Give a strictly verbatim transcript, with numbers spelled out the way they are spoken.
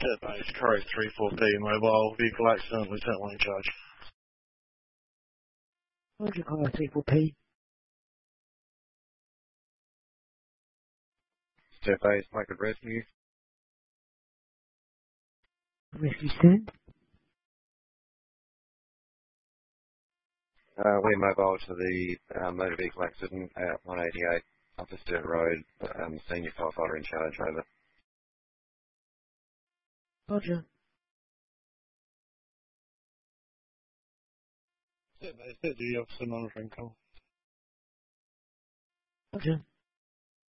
Set base, correct, three four P, mobile, vehicle accident, Lieutenant Wayne charge. Roger, car three four P. Set base, Michael Rescue. Rescue stand. Uh, we're mobile to the uh, motor vehicle accident at one eighty-eight Upper Sturt Road, um, senior firefighter in charge, over. Roger. Set base, set duty officer monitoring call. Roger.